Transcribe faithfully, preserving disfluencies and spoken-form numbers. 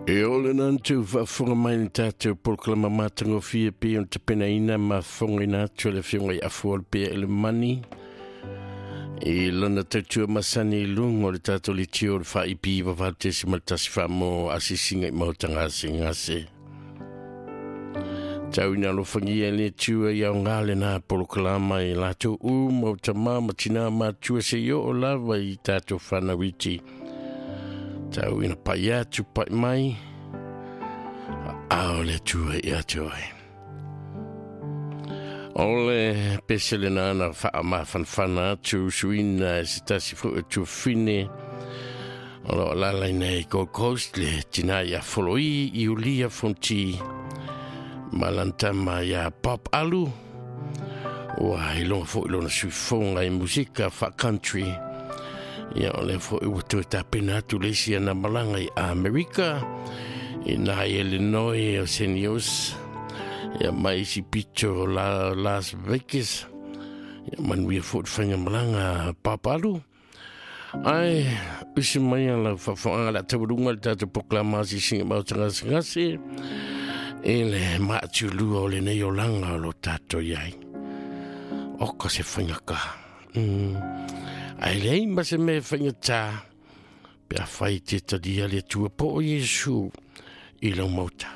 E ole nantu whaafonga mai ni tātou polkalama mātango fia pe on te penaina ma whonga ina tu le whionga i afuol pe ele mani. E lana tautua masani lungo le tātou li tio le wha ipi i wawate si maltasi wha mo asisinga i mautanga se ngase. Tau ina lo whangia le tua i au ngāle nā polkalama i lātou u mautama matina mātua se yo o lawa i tātou whanawiti. Tau ina pai atu pai mai ao le tua i atu ai. Ole pesele nana wha ma whanwhana atu suina e se tasi fu atu fine. Olo lalai nei Gold Coast le tina ia foloi i ulia fonti malantama ia pop alu. Wa ilonga fo ilona suifonga i musika wha country. Ia ole fo i watu ta pena tu lesi ana malanga i Amerika i na Illinois o Senios ia mai si picho la Las Vegas ia manui fo fanga malanga papalu ai usi mai ala fa fa ala taburunga ta te proclamasi singa mautanga ngase ele machulu ole ne yolanga lo tato yai o ko se fanga ka mm. Ai lei ma se me whainga tā, pe a whai te tadia le tua po o Yesu i lau mauta.